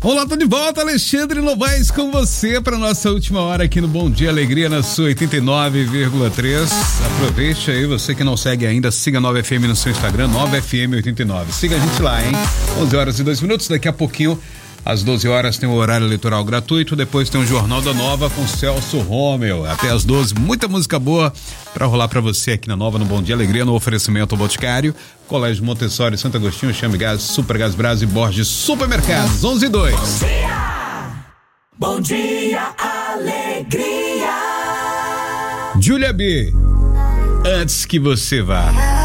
Olá, tô de volta, Alexandre Novaes com você para nossa última hora aqui no Bom Dia Alegria na sua 89,3. Aproveite aí, você que não segue ainda, siga 9FM no seu Instagram, 9FM89. Siga a gente lá, hein? 11 horas e 2 minutos, daqui a pouquinho, às 12 horas tem o horário eleitoral gratuito, depois tem o Jornal da Nova com Celso Romeu. Até às 12, muita música boa para rolar para você aqui na Nova, no Bom Dia Alegria, no oferecimento Boticário, Colégio Montessori, Santo Agostinho, Chame Gás, Super Gás Brás e Borges Supermercados. 11 e 2. Bom dia, alegria. Júlia B, antes que você vá.